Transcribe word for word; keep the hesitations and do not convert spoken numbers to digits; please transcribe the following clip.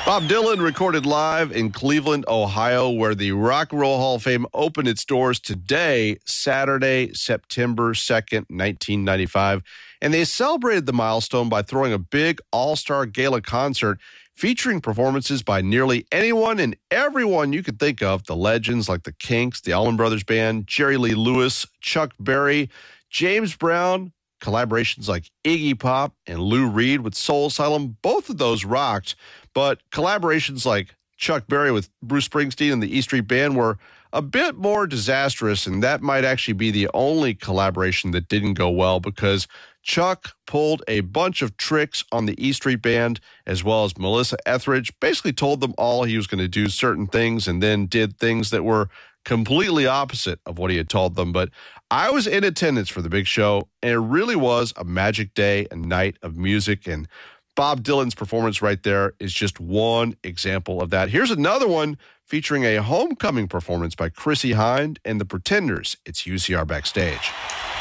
Bob Dylan recorded live in Cleveland, Ohio, where the Rock and Roll Hall of Fame opened its doors today, Saturday, September second, nineteen ninety-five. And they celebrated the milestone by throwing a big all-star gala concert featuring performances by nearly anyone and everyone you could think of. The legends like the Kinks, the Allman Brothers Band, Jerry Lee Lewis, Chuck Berry, James Brown, collaborations like Iggy Pop and Lou Reed with Soul Asylum. Both of those rocked. But collaborations like Chuck Berry with Bruce Springsteen and the E Street Band were a bit more disastrous, and that might actually be the only collaboration that didn't go well because Chuck pulled a bunch of tricks on the E Street Band as well as Melissa Etheridge, basically told them all he was going to do certain things and then did things that were completely opposite of what he had told them. But I was in attendance for the big show, and it really was a magic day, a night of music, and Bob Dylan's performance right there is just one example of that. Here's another one featuring a homecoming performance by Chrissie Hynde and the Pretenders. It's U C R Backstage.